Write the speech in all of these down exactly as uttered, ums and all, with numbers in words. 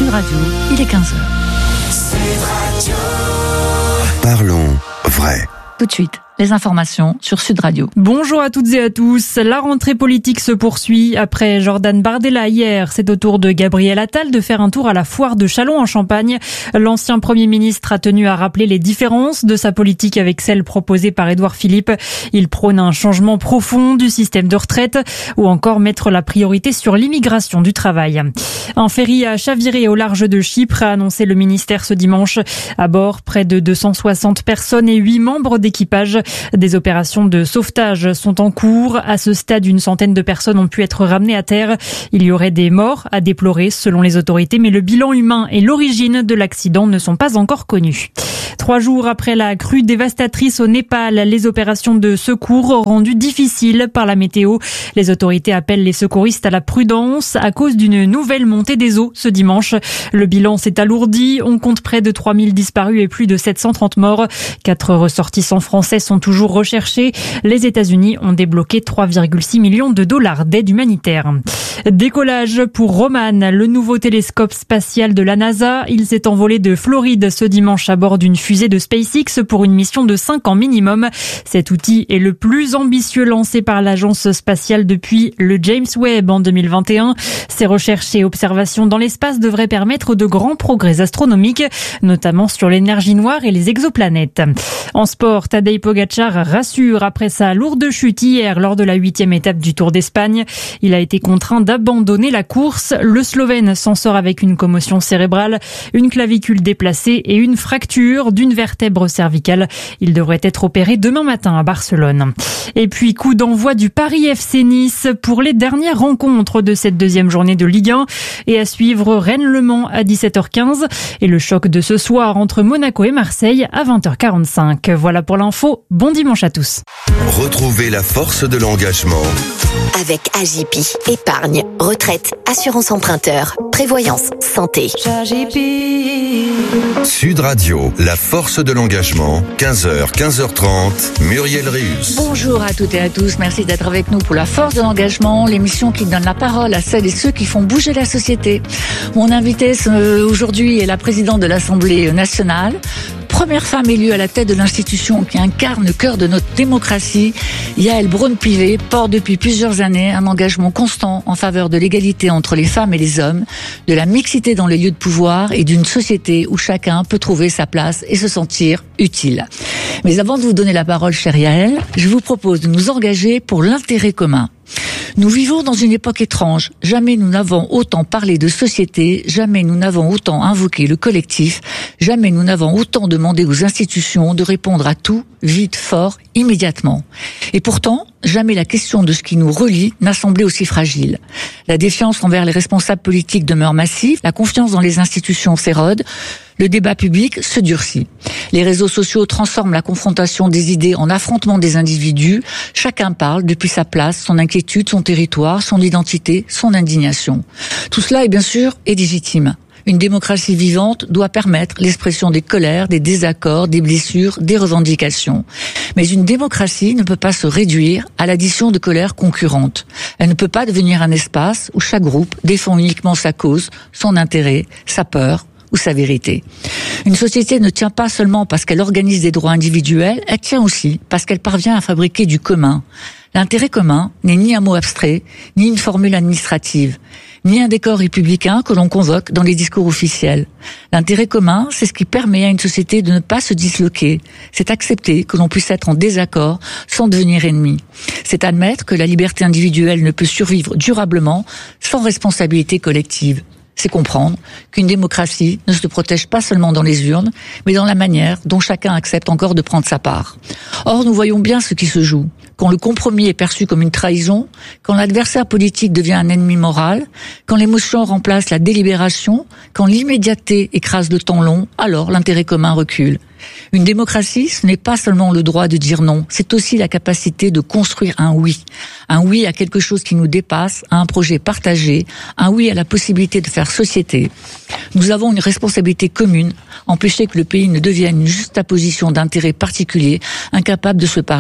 Sud Radio, il est quinze heures. Parlons vrai. Tout de suite, les informations sur Sud Radio. Bonjour à toutes et à tous. La rentrée politique se poursuit. Après Jordan Bardella hier, c'est au tour de Gabriel Attal de faire un tour à la foire de Châlons en Champagne. L'ancien Premier ministre a tenu à rappeler les différences de sa politique avec celle proposée par Édouard Philippe. Il prône un changement profond du système de retraite ou encore mettre la priorité sur l'immigration du travail. Un ferry a chaviré au large de Chypre, a annoncé le ministère ce dimanche. À bord, près de deux cent soixante personnes et huit membres d'équipage. Des opérations de sauvetage sont en cours. À ce stade, une centaine de personnes ont pu être ramenées à terre. Il y aurait des morts à déplorer selon les autorités, mais le bilan humain et l'origine de l'accident ne sont pas encore connus. Trois jours après la crue dévastatrice au Népal, les opérations de secours rendues difficiles par la météo. Les autorités appellent les secouristes à la prudence à cause d'une nouvelle montée des eaux ce dimanche. Le bilan s'est alourdi. On compte près de trois mille disparus et plus de sept cent trente morts. Quatre ressortissants français sont toujours recherchés. Les États-Unis ont débloqué trois virgule six millions de dollars d'aide humanitaire. Décollage pour Roman, le nouveau télescope spatial de la NASA. Il s'est envolé de Floride ce dimanche à bord d'une fusée de SpaceX pour une mission de cinq ans minimum. Cet outil est le plus ambitieux lancé par l'agence spatiale depuis le James Webb en deux mille vingt et un. Ces recherches et observations dans l'espace devraient permettre de grands progrès astronomiques, notamment sur l'énergie noire et les exoplanètes. En sport, Tadej Pogačar rassure après sa lourde chute hier lors de la huitième étape du Tour d'Espagne. Il a été contraint d'abandonner la course. Le Slovène s'en sort avec une commotion cérébrale, une clavicule déplacée et une fracture d'une vertèbre cervicale. Il devrait être opéré demain matin à Barcelone. Et puis, coup d'envoi du Paris F C Nice pour les dernières rencontres de cette deuxième journée de Ligue un. Et à suivre Rennes-Le Mans à dix-sept heures quinze et le choc de ce soir entre Monaco et Marseille à vingt heures quarante-cinq. Voilà pour l'info. Bon dimanche à tous. Retrouvez la force de l'engagement avec A J P. Épargne, retraite, assurance emprunteur, prévoyance, santé. Sud Radio, la force de l'engagement, quinze heures, quinze heures trente, Muriel Réus. Bonjour à toutes et à tous, merci d'être avec nous pour la force de l'engagement, l'émission qui donne la parole à celles et ceux qui font bouger la société. Mon invité aujourd'hui est la présidente de l'Assemblée nationale, première femme élue à la tête de l'institution qui incarne le cœur de notre démocratie. Yaël Braun-Pivet porte depuis plusieurs années un engagement constant en faveur de l'égalité entre les femmes et les hommes, de la mixité dans les lieux de pouvoir et d'une société où chacun peut trouver sa place et se sentir utile. Mais avant de vous donner la parole, chère Yaël, je vous propose de nous engager pour l'intérêt commun. Nous vivons dans une époque étrange. Jamais nous n'avons autant parlé de société, jamais nous n'avons autant invoqué le collectif, jamais nous n'avons autant demandé aux institutions de répondre à tout, vite, fort, immédiatement. Et pourtant, jamais la question de ce qui nous relie n'a semblé aussi fragile. La défiance envers les responsables politiques demeure massive, la confiance dans les institutions s'érode, le débat public se durcit. Les réseaux sociaux transforment la confrontation des idées en affrontement des individus. Chacun parle depuis sa place, son inquiétude, son territoire, son identité, son indignation. Tout cela est bien sûr est légitime. Une démocratie vivante doit permettre l'expression des colères, des désaccords, des blessures, des revendications. Mais une démocratie ne peut pas se réduire à l'addition de colères concurrentes. Elle ne peut pas devenir un espace où chaque groupe défend uniquement sa cause, son intérêt, sa peur ou sa vérité. Une société ne tient pas seulement parce qu'elle organise des droits individuels, elle tient aussi parce qu'elle parvient à fabriquer du commun. L'intérêt commun n'est ni un mot abstrait, ni une formule administrative, ni un décor républicain que l'on convoque dans les discours officiels. L'intérêt commun, c'est ce qui permet à une société de ne pas se disloquer. C'est accepter que l'on puisse être en désaccord sans devenir ennemi. C'est admettre que la liberté individuelle ne peut survivre durablement sans responsabilité collective. C'est comprendre qu'une démocratie ne se protège pas seulement dans les urnes, mais dans la manière dont chacun accepte encore de prendre sa part. Or, nous voyons bien ce qui se joue. Quand le compromis est perçu comme une trahison, quand l'adversaire politique devient un ennemi moral, quand l'émotion remplace la délibération, quand l'immédiateté écrase le temps long, alors l'intérêt commun recule. Une démocratie, ce n'est pas seulement le droit de dire non, c'est aussi la capacité de construire un oui. Un oui à quelque chose qui nous dépasse, à un projet partagé, un oui à la possibilité de faire société. Nous avons une responsabilité commune, empêcher que le pays ne devienne une juxtaposition d'intérêts particuliers, incapable de se parler.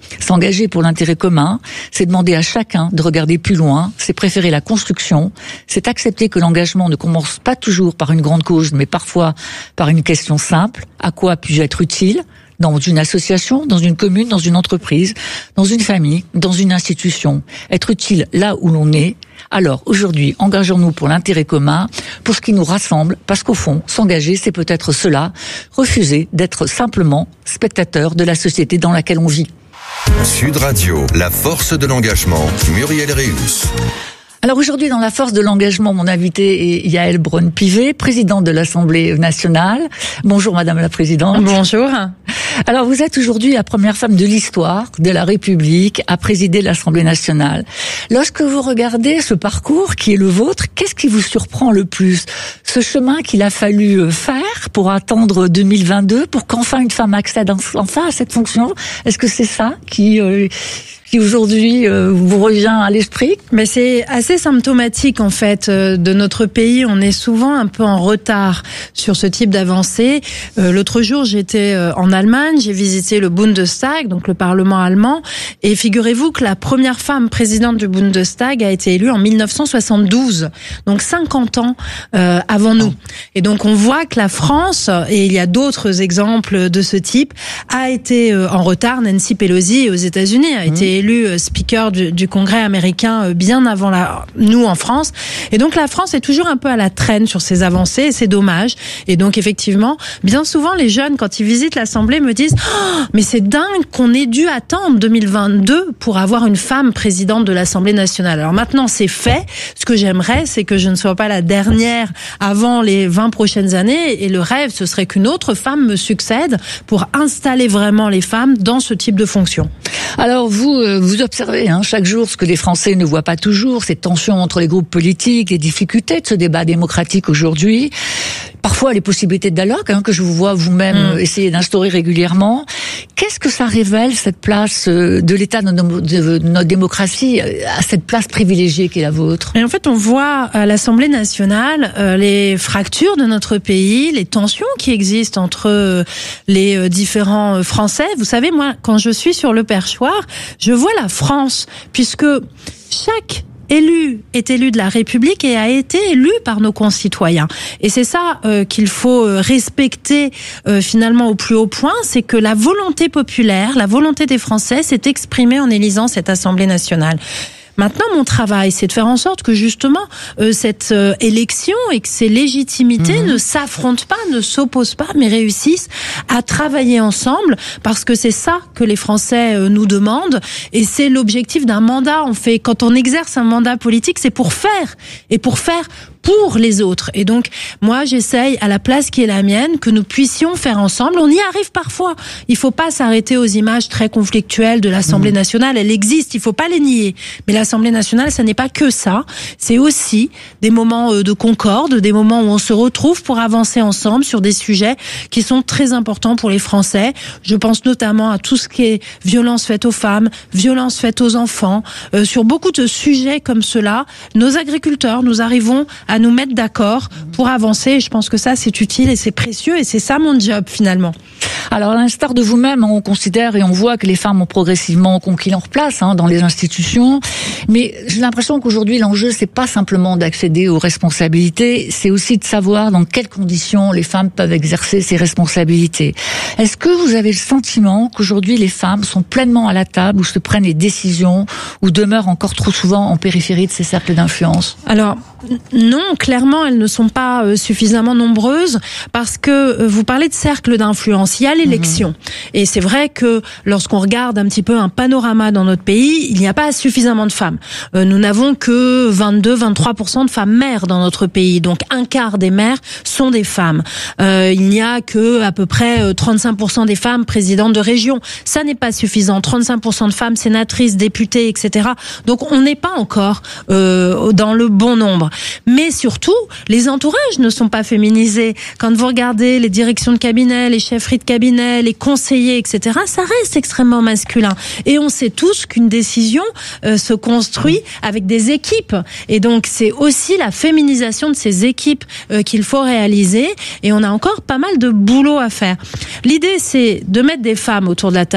S'engager pour l'intérêt commun, c'est demander à chacun de regarder plus loin, c'est préférer la construction, c'est accepter que l'engagement ne commence pas toujours par une grande cause, mais parfois par une question simple. À quoi puis-je être utile ? Dans une association, dans une commune, dans une entreprise, dans une famille, dans une institution. Être utile là où l'on est. Alors, aujourd'hui, engageons-nous pour l'intérêt commun, pour ce qui nous rassemble, parce qu'au fond, s'engager, c'est peut-être cela, refuser d'être simplement spectateur de la société dans laquelle on vit. Sud Radio, la force de l'engagement, Muriel Réus. Alors aujourd'hui, dans la force de l'engagement, mon invité est Yaël Braun-Pivet, présidente de l'Assemblée nationale. Bonjour Madame la Présidente. Bonjour. Alors vous êtes aujourd'hui la première femme de l'histoire de la République à présider l'Assemblée nationale. Lorsque vous regardez ce parcours qui est le vôtre, qu'est-ce qui vous surprend le plus ? Ce chemin qu'il a fallu faire pour attendre deux mille vingt-deux, pour qu'enfin une femme accède enfin à cette fonction ? Est-ce que c'est ça qui... Euh, qui aujourd'hui euh, vous revient à l'esprit? Mais c'est assez symptomatique en fait euh, de notre pays. On est souvent un peu en retard sur ce type d'avancée. Euh, l'autre jour, j'étais euh, en Allemagne, j'ai visité le Bundestag, donc le Parlement allemand, et figurez-vous que la première femme présidente du Bundestag a été élue en mille neuf cent soixante-douze, donc cinquante ans euh, avant nous. Et donc on voit que la France, et il y a d'autres exemples de ce type, a été euh, en retard. Nancy Pelosi aux États-Unis a été mmh. élu speaker du, du Congrès américain bien avant la, nous en France. Et donc la France est toujours un peu à la traîne sur ces avancées et c'est dommage. Et donc effectivement, bien souvent les jeunes, quand ils visitent l'Assemblée, me disent oh, mais c'est dingue qu'on ait dû attendre deux mille vingt-deux pour avoir une femme présidente de l'Assemblée nationale. Alors maintenant c'est fait. Ce que j'aimerais, c'est que je ne sois pas la dernière avant les vingt prochaines années. Et le rêve, ce serait qu'une autre femme me succède pour installer vraiment les femmes dans ce type de fonction. Alors vous, vous observez hein, chaque jour ce que les Français ne voient pas toujours, ces tensions entre les groupes politiques, les difficultés de ce débat démocratique aujourd'hui, parfois les possibilités de dialogue hein, que je vous vois vous-même mmh. essayer d'instaurer régulièrement. Qu'est-ce que ça révèle, cette place de l'État de notre démocratie, à cette place privilégiée qui est la vôtre? Et en fait, on voit à l'Assemblée nationale euh, les fractures de notre pays, les tensions qui existent entre euh, les euh, différents Français. Vous savez, moi, quand je suis sur le perchoir, je vois la France, puisque chaque élu est élu de la République et a été élu par nos concitoyens. Et c'est ça euh, qu'il faut respecter euh, finalement au plus haut point, c'est que la volonté populaire, la volonté des Français s'est exprimée en élisant cette Assemblée nationale. Maintenant, mon travail, c'est de faire en sorte que justement euh, cette euh, élection et que ces légitimités mmh. ne s'affrontent pas, ne s'opposent pas, mais réussissent à travailler ensemble, parce que c'est ça que les Français euh, nous demandent, et c'est l'objectif d'un mandat. On fait, quand on exerce un mandat politique, c'est pour faire, et pour faire pour les autres. Et donc, moi, j'essaye, à la place qui est la mienne, que nous puissions faire ensemble. On y arrive parfois. Il faut pas s'arrêter aux images très conflictuelles de l'Assemblée mmh. nationale. Elle existe, il faut pas les nier. Mais l'Assemblée nationale, ça n'est pas que ça. C'est aussi des moments de concorde, des moments où on se retrouve pour avancer ensemble sur des sujets qui sont très importants pour les Français. Je pense notamment à tout ce qui est violence faite aux femmes, violence faite aux enfants. Euh, sur beaucoup de sujets comme cela, nos agriculteurs, nous arrivons à nous mettre d'accord pour avancer. Et je pense que ça, c'est utile et c'est précieux et c'est ça mon job finalement. Alors, à l'instar de vous-même, on considère et on voit que les femmes ont progressivement conquis leur place hein, dans les institutions. Mais j'ai l'impression qu'aujourd'hui, l'enjeu, c'est pas simplement d'accéder aux responsabilités, c'est aussi de savoir dans quelles conditions les femmes peuvent exercer ces responsabilités. Est-ce que vous avez le sentiment qu'aujourd'hui, les femmes sont pleinement à la table, où se prennent les décisions, ou demeurent encore trop souvent en périphérie de ces cercles d'influence? Alors, non, clairement, elles ne sont pas euh, suffisamment nombreuses, parce que euh, vous parlez de cercle d'influence. Il y a l'élection. Mmh. Et c'est vrai que lorsqu'on regarde un petit peu un panorama dans notre pays, il n'y a pas suffisamment de femmes. Euh, nous n'avons que vingt-deux à vingt-trois pour cent de femmes maires dans notre pays. Donc un quart des maires sont des femmes. Euh, il n'y a que à peu près trente-cinq pour cent des femmes présidentes de région. Ça n'est pas suffisant. trente-cinq pour cent de femmes sénatrices, députées, et cetera. Donc on n'est pas encore euh, dans le bon nombre. Mais surtout, les entourages ne sont pas féminisés. Quand vous regardez les directions de cabinet, les chefferies de cabinet, les conseillers, et cetera, ça reste extrêmement masculin. Et on sait tous qu'une décision euh, se construit avec des équipes. Et donc, c'est aussi la féminisation de ces équipes euh, qu'il faut réaliser. Et on a encore pas mal de boulot à faire. L'idée, c'est de mettre des femmes autour de la table.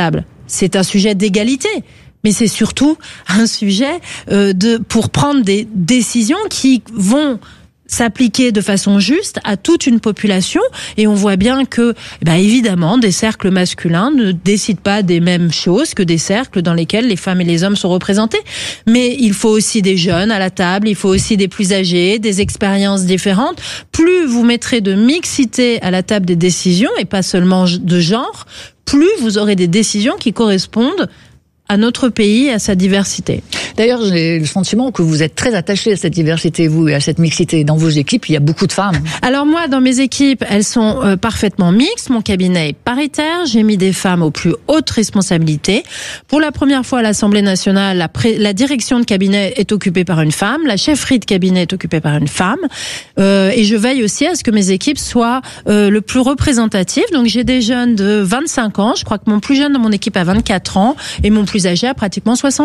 c'est un sujet d'égalité. Mais c'est surtout un sujet euh, de pour prendre des décisions qui vont s'appliquer de façon juste à toute une population. Et on voit bien que, bah, évidemment, des cercles masculins ne décident pas des mêmes choses que des cercles dans lesquels les femmes et les hommes sont représentés. Mais il faut aussi des jeunes à la table, il faut aussi des plus âgés, des expériences différentes. Plus vous mettrez de mixité à la table des décisions, et pas seulement de genre, plus vous aurez des décisions qui correspondent à notre pays, à sa diversité. D'ailleurs, j'ai le sentiment que vous êtes très attachés à cette diversité, vous, et à cette mixité. Dans vos équipes, il y a beaucoup de femmes. Alors moi, dans mes équipes, elles sont euh, parfaitement mixtes. Mon cabinet est paritaire. J'ai mis des femmes aux plus hautes responsabilités. Pour la première fois à l'Assemblée nationale, la, pré- la direction de cabinet est occupée par une femme. La chefferie de cabinet est occupée par une femme. Euh, et je veille aussi à ce que mes équipes soient euh, le plus représentatives. Donc j'ai des jeunes de vingt-cinq ans. Je crois que mon plus jeune dans mon équipe a vingt-quatre ans. Et mon plus âgé a pratiquement soixante